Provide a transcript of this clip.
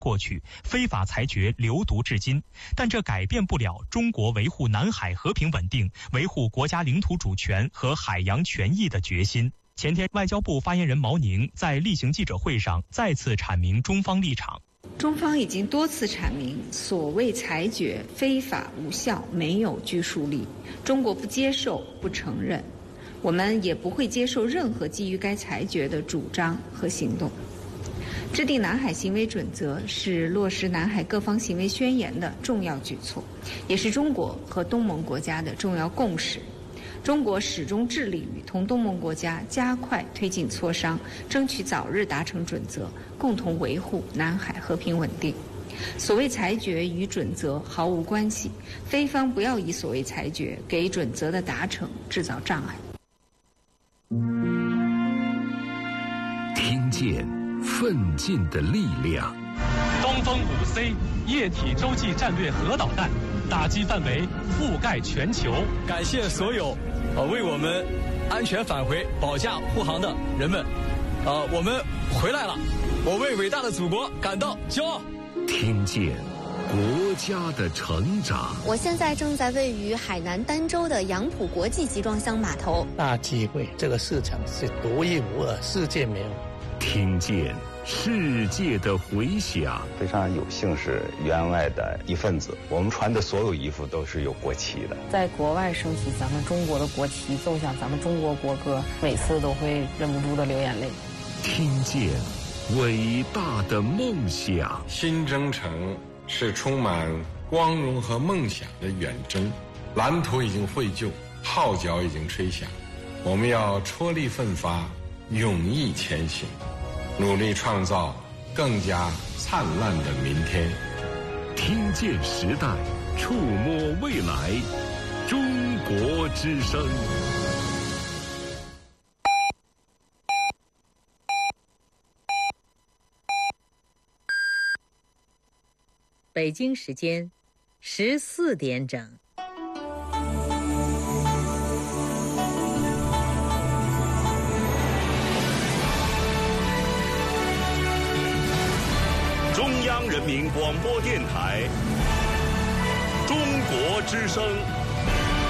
过去，非法裁决流毒至今，但这改变不了中国维护南海和平稳定、维护国家领土主权和海洋权益的决心。前天，外交部发言人毛宁在例行记者会上再次阐明中方立场。 中方已经多次阐明，所谓裁决非法无效，没有拘束力，中国不接受、不承认，我们也不会接受任何基于该裁决的主张和行动。制定南海行为准则是落实南海各方行为宣言的重要举措，也是中国和东盟国家的重要共识。中国始终致力于同东盟国家加快推进磋商，争取早日达成准则，共同维护南海和平稳定。所谓裁决与准则毫无关系，非方不要以所谓裁决给准则的达成制造障碍。 听见奋进的力量。 东风5C 液体洲际战略核导弹打击范围覆盖全球。 感谢所有为我们安全返回保驾护航的人们，我们回来了，我为伟大的祖国感到骄傲。 听见国家的成长。 我现在正在位于海南儋州的杨浦国际集装箱码头。 大机会，这个市场是独一无二，世界没有。 听见世界的回响。 非常有幸是员外的一份子，我们穿的所有衣服都是有国旗的。 在国外升起咱们中国的国旗，奏响咱们中国国歌，每次都会忍不住的流眼泪。 听见伟大的梦想。 新征程是充满光荣和梦想的远征，蓝图已经绘就，号角已经吹响，我们要踔厉奋发，勇毅前行，努力创造更加灿烂的明天。 听见时代，触摸未来，中国之声。 北京时间14点整。 中央人民广播电台，中国之声。